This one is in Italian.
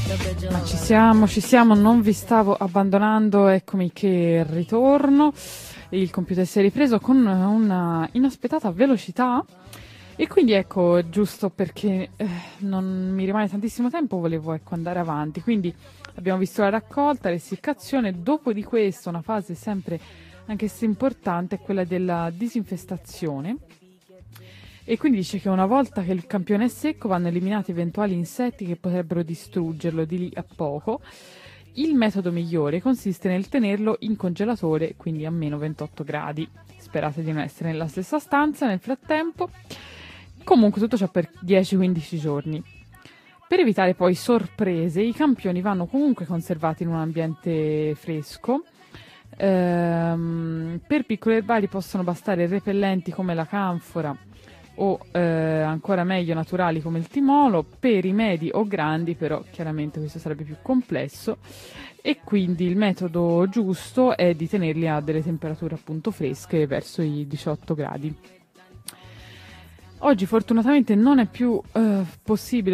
Ma ci siamo, non vi stavo abbandonando, eccomi che ritorno. Il computer si è ripreso con una inaspettata velocità e quindi ecco, giusto perché non mi rimane tantissimo tempo, volevo andare avanti. Quindi abbiamo visto la raccolta, l'essiccazione, dopo di questo una fase sempre anche se importante è quella della disinfestazione. E quindi dice che una volta che il campione è secco vanno eliminati eventuali insetti che potrebbero distruggerlo di lì a poco. Il metodo migliore consiste nel tenerlo in congelatore, quindi a meno 28 gradi. Sperate di non essere nella stessa stanza nel frattempo. Comunque tutto ciò per 10-15 giorni. Per evitare poi sorprese, i campioni vanno comunque conservati in un ambiente fresco. Per piccoli erbari possono bastare repellenti come la canfora o ancora meglio naturali come il timolo. Per i medi o grandi però chiaramente questo sarebbe più complesso e quindi il metodo giusto è di tenerli a delle temperature appunto fresche verso i 18 gradi. Oggi fortunatamente non è più possibile